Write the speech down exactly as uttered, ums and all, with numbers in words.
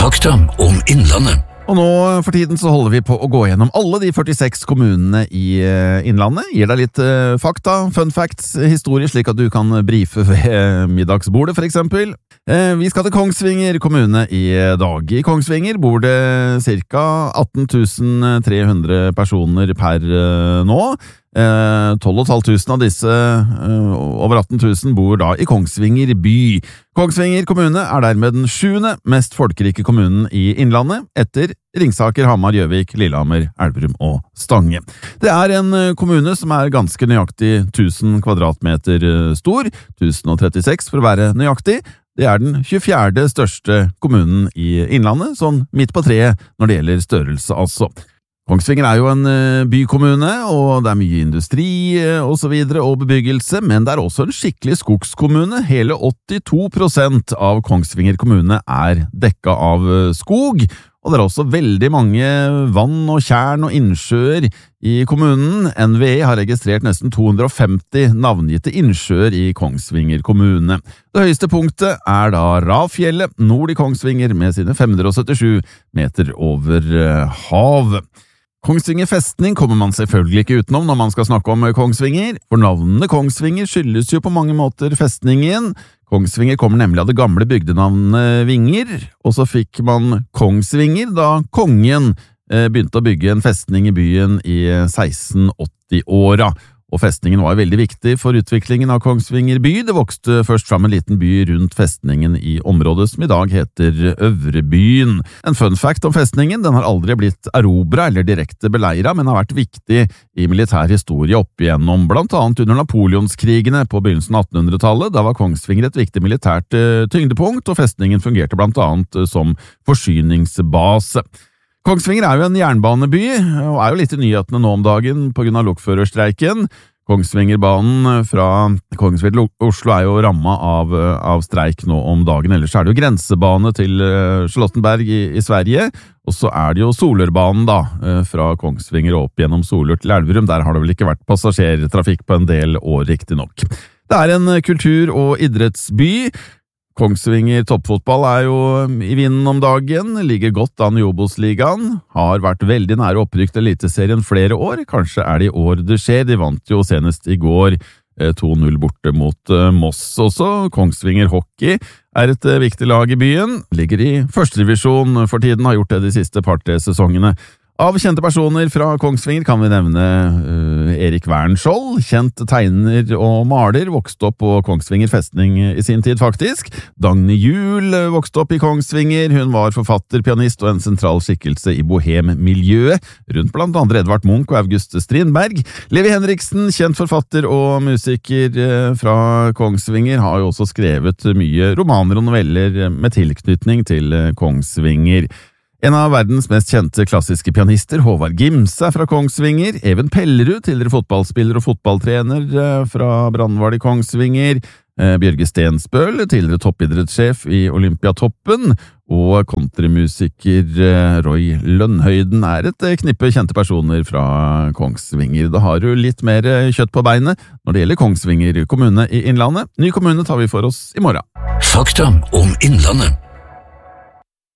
Fakta om Innlandet. Og nå for tiden så holder vi på å gå gjennom alle de førtiseks kommunene i Innlandet. Gir deg litt uh, fakta, fun facts, historie, slik at du kan brife ved middagsbordet for eksempel. Uh, vi skal til Kongsvinger kommune i dag. I Kongsvinger bor det ca. atten tusen tre hundre personer per uh, nå. tolv tusen fem hundre av disse, over atten tusen, bor da i Kongsvinger by. Kongsvinger kommune er dermed den sjuende mest folkerike kommunen i Innlandet, etter Ringsaker, Hamar, Gjøvik, Lillehammer, Elverum og Stange. Det er en kommune som er ganske nøyaktig tusen kvadratmeter stor, tusen og trettiseks for å være nøyaktig. Det er den tjuefjerde største kommunen i Innlandet, sånn midt på treet når det gjelder størrelse altså. Kongsvinger er jo en bykommune, og det er mye industri og så videre, og bebyggelse, men det er også en skikkelig skogskommune. Hele åttito prosent av Kongsvinger kommune er dekka av skog, og det er også veldig mange vann og tjern og innsjøer i kommunen. N V E har registrert nesten to hundre og femti navngitte innsjøer i Kongsvinger kommune. Det høyeste punktet er da Rafjellet, nord i Kongsvinger, med sine fem hundre og syttisju meter over havet. Kongsvinger festning kommer man selvfølgelig ikke utenom når man skal snakke om Kongsvinger, for navnene Kongsvinger skyldes jo på mange måter festningen. Kongsvinger kommer nemlig av det gamle bygdenavnet Vinger, og så fikk man Kongsvinger da kongen begynte å bygge en festning i byen i seksten åtti-åra. Og festningen var veldig viktig for utviklingen av Kongsvinger by. Det vokste først fram en liten by rundt festningen i området som i dag heter Øvrebyen. En fun fact om festningen, den har aldri blitt erobret eller direkte beleiret, men har vært viktig i militær historie opp igjennom, blant annet under Napoleonskrigene på begynnelsen av attenhundretallet. Da var Kongsvinger et viktig militært tyngdepunkt, og festningen fungerte blant annet som forsyningsbase. Kongsvinger er jo en jernbaneby, og er jo litt i nyhetene nå om dagen på grunn av lokførerstreiken. Kongsvingerbanen fra Kongsvinger til Oslo er jo rammet av, av streik nå om dagen, ellers er det jo grensebane til Charlottenberg i, i Sverige, og så er det jo Solørbanen da, fra Kongsvinger og opp gjennom Solør til Elverum. Der har det vel ikke vært passasjertrafikk på en del år riktig nok. Det er en kultur- og idrettsby. Kongsvinger toppfotball er jo i vinden om dagen, ligger godt an i Obos-ligaen, har vært veldig nære opprykk til Eliteserien flere år, kanskje er det i år det skjer, de vant jo senest i går to null borte mot Moss. Også Kongsvinger hockey er et viktig lag i byen, ligger i første divisjon for tiden, har gjort det de siste par-tre sesongene. Av kjente personer fra Kongsvinger kan vi nevne uh, Erik Wernskjold, kjent tegner og maler, vokste opp på Kongsvinger festning i sin tid faktisk. Dagny Juel vokste opp i Kongsvinger, hun var forfatter, pianist og en sentral skikkelse i bohem-miljøet, rundt blant andre Edvard Munch og August Strindberg. Levi Henriksen, kjent forfatter og musiker uh, fra Kongsvinger, har jo også skrevet mye romaner og noveller med tilknytning til uh, Kongsvinger. En av verdens mest kjente klassiske pianister, Håvard Gimse, er fra Kongsvinger. Even Pellerud, tidligere fotballspiller og fotballtrener fra Brandval i Kongsvinger. Bjørge Stensbøl, tidligere toppidrettssjef i Olympiatoppen. Og countrymusiker Roy Lønnhøyden er et knippe kjente personer fra Kongsvinger. Da har du litt mer kjøtt på beinet når det gjelder Kongsvinger kommune i Innlandet. Ny kommune tar vi for oss i morgen. Fakta om Innlandet.